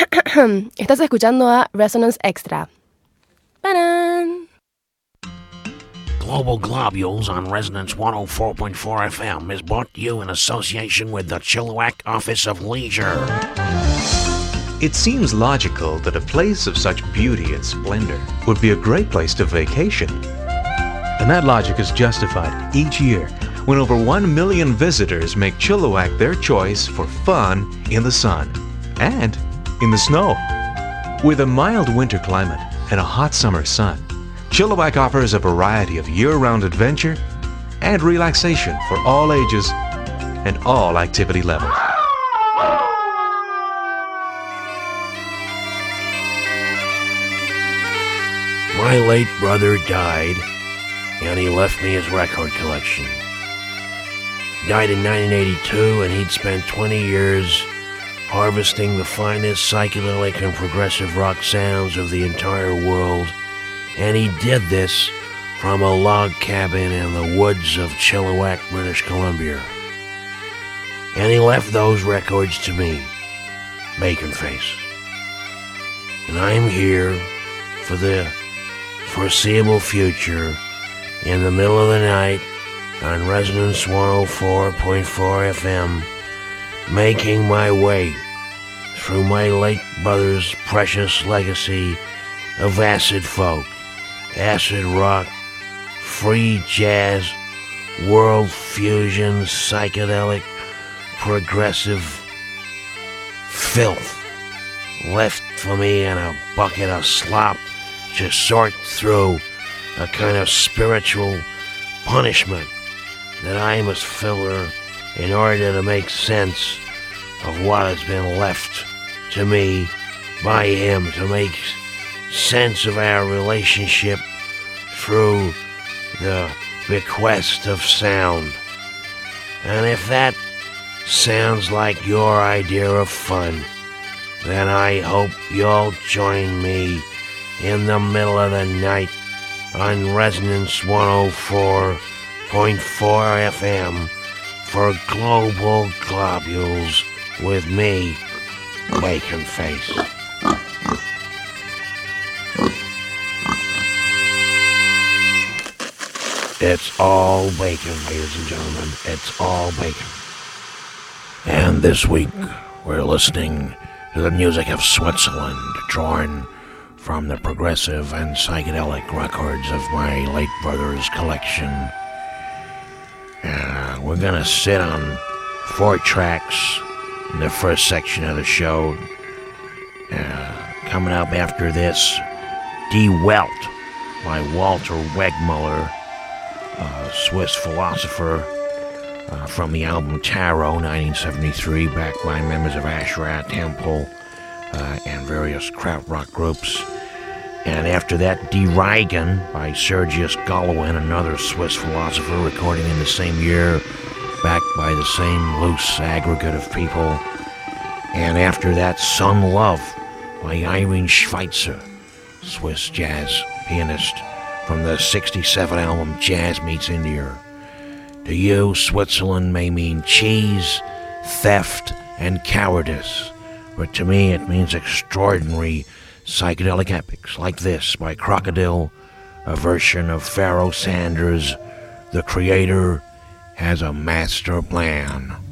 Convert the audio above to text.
Estás escuchando a Resonance Extra. ¡Paran! Global Globules on Resonance 104.4 FM is brought to you in association with the Chilliwack Office of Leisure. It seems logical that a place of such beauty and splendor would be a great place to vacation. And that logic is justified each year when over 1 million visitors make Chilliwack their choice for fun in the sun and in the snow. With a mild winter climate and a hot summer sun, Chilliwack offers a variety of year-round adventure and relaxation for all ages and all activity levels. My late brother died, and he left me his record collection. Died in 1982, and he'd spent 20 years harvesting the finest psychedelic and progressive rock sounds of the entire world. And he did this from a log cabin in the woods of Chilliwack, British Columbia. And he left those records to me, Bacon Face. And I'm here for the foreseeable future in the middle of the night on Resonance 104.4 FM, making my way through my late brother's precious legacy of acid folk, acid rock, free jazz, world fusion, psychedelic, progressive filth left for me in a bucket of slop to sort through, a kind of spiritual punishment that I must fill in order to make sense of what has been left to me by him, to make sense of our relationship through the bequest of sound. And if that sounds like your idea of fun, then I hope you'll join me in the middle of the night on Resonance 104.4 FM for Global Globules with me, Bacon Face. It's all bacon, ladies and gentlemen. It's all bacon. And this week, we're listening to the music of Switzerland, drawn from the progressive and psychedelic records of my late brother's collection. We're gonna sit on 4 tracks in the first section of the show. Coming up after this, Die Welt by Walter Wegmuller, a Swiss philosopher, from the album Tarot, 1973, backed by members of Asherah Temple and various krautrock groups. And after that, Die Reigen by Sergius Golovin, another Swiss philosopher, recording in the same year, backed by the same loose aggregate of people. And after that, Sun Love by Irene Schweitzer, Swiss jazz pianist, from the 67 album Jazz Meets India. To you, Switzerland may mean cheese, theft, and cowardice, but to me it means extraordinary psychedelic epics like this by Crocodile, a version of Pharoah Sanders' The Creator Has a Master Plan.